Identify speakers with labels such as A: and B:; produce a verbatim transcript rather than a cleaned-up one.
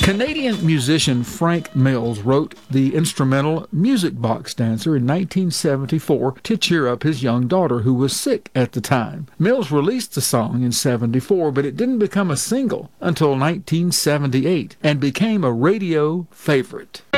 A: Canadian musician Frank Mills wrote the instrumental Music Box Dancer in nineteen seventy-four to cheer up his young daughter who was sick at the time. Mills released the song in seventy-four, but it didn't become a single until nineteen seventy-eight and became a radio favorite.